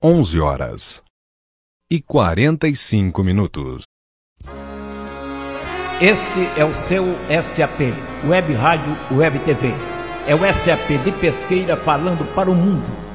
11h45. Este é o seu SAP, Web Rádio Web TV. É o SAP de Pesqueira falando para o mundo.